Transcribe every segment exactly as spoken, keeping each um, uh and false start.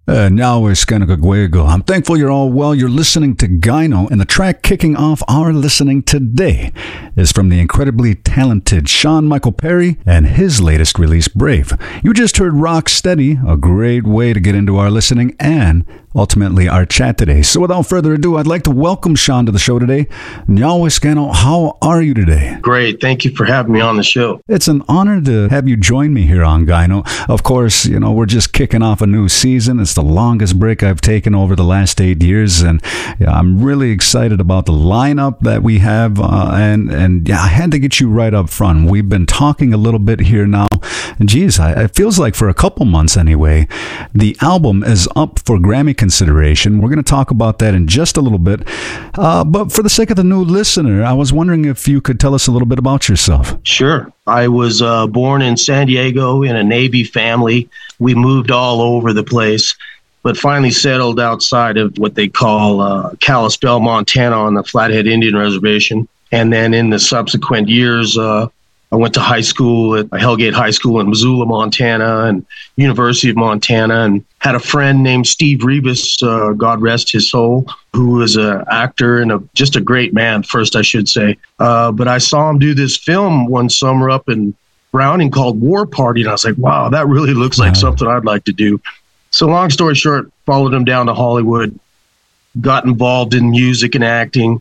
Uh, now it's Ganagagwego. I'm thankful you're all well. You're listening to Gyno, and the track kicking off our listening today is from the incredibly talented Sean Michael Perry and his latest release, Brave. You just heard Rock Steady, a great way to get into our listening and ultimately our chat today. So without further ado, I'd like to welcome Sean to the show today. Nyaweskano, how are you today? Great. Thank you for having me on the show. It's an honor to have you join me here on Gyno. Of course, you know, we're just kicking off a new season. It's the longest break I've taken over the last eight years, and yeah, I'm really excited about the lineup that we have, uh, and, and yeah, I had to get you right up front. We've been talking a little bit here now, and geez, I, it feels like for a couple months anyway. The album is up for Grammy consideration. We're going to talk about that in just a little bit, uh, but for the sake of the new listener, I was wondering if you could tell us a little bit about yourself. Sure. I was uh, born in San Diego in a Navy family. We moved all over the place, but finally settled outside of what they call uh, Kalispell, Montana, on the Flathead Indian Reservation. And then in the subsequent years, uh, I went to high school at Hellgate High School in Missoula, Montana, and University of Montana, and had a friend named Steve Rebus, uh, God rest his soul, who was an actor and a, just a great man, first I should say. Uh, but I saw him do this film one summer up in Browning called War Party, and I was like, wow, that really looks like wow. something I'd like to do. So long story short, followed him down to Hollywood, got involved in music and acting,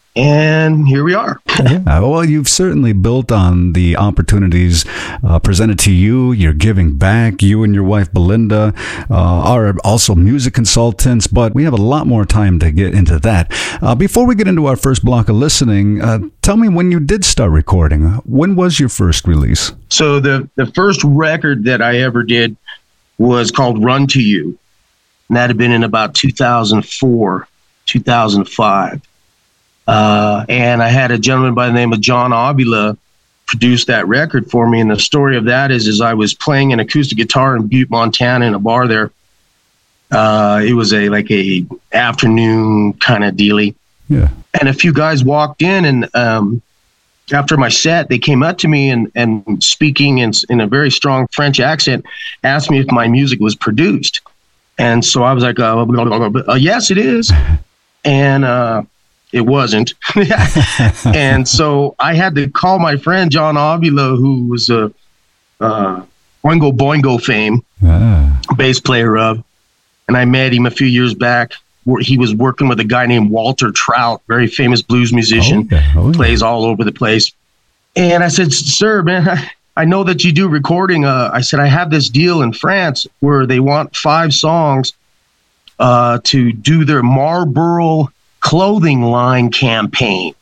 and here we are. Yeah, well, you've certainly built on the opportunities uh, presented to you. You're giving back. You and your wife, Belinda, uh, are also music consultants, but we have a lot more time to get into that. Uh, before we get into our first block of listening, uh, tell me when you did start recording. When was your first release? So the, the first record that I ever did was called Run to You, and that had been in about two thousand four, two thousand five. Uh, and I had a gentleman by the name of John Avila produce that record for me. And the story of that is, is I was playing an acoustic guitar in Butte, Montana, in a bar there. Uh, it was a like a afternoon kind of dealy. Yeah. And a few guys walked in, and um, after my set, they came up to me and, and speaking in, in a very strong French accent, asked me if my music was produced. And so I was like, uh, uh, yes, it is. And uh, it wasn't. And so I had to call my friend John Avila, who was a uh, Oingo Boingo fame, ah. bass player of, and I met him a few years back. He was working with a guy named Walter Trout, very famous blues musician, oh, yeah. Oh, yeah. plays all over the place. And I said, sir, man, I, I know that you do recording. Uh, I said, I have this deal in France where they want five songs uh, to do their Marlboro clothing line campaign.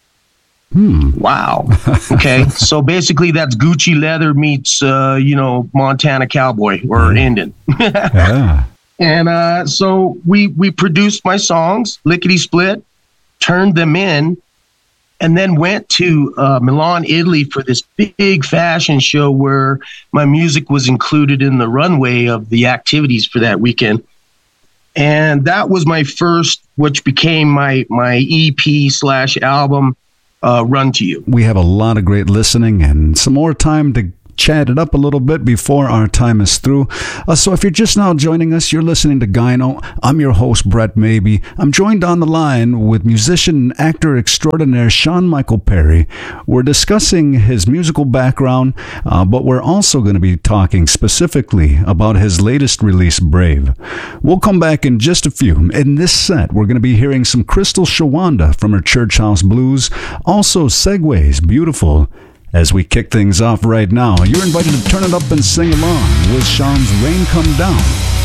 Hmm. Wow. Okay. So basically that's Gucci leather meets, uh, you know, Montana cowboy or yeah. Indian. yeah. And uh, so we, we produced my songs, lickety split, turned them in, and then went to uh, Milan, Italy for this big fashion show where my music was included in the runway of the activities for that weekend. And that was my first, which became my my E P slash album, uh, Run to You. We have a lot of great listening and some more time to chat it up a little bit before our time is through. Uh, so if you're just now joining us, you're listening to Gyno. I'm your host, Brett Maybe. I'm joined on the line with musician and actor extraordinaire Sean Michael Perry. We're discussing his musical background, uh, but we're also going to be talking specifically about his latest release, Brave. We'll come back in just a few. In this set, we're going to be hearing some Crystal Shawanda from her Church House Blues, also Segways, Beautiful. As we kick things off right now, you're invited to turn it up and sing along with Sean's Rain Come Down.